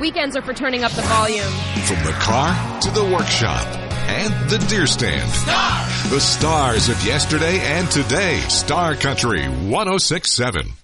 Weekends are for turning up the volume. From the car to the workshop and the deer stand. The stars of yesterday and today. Star Country 106.7.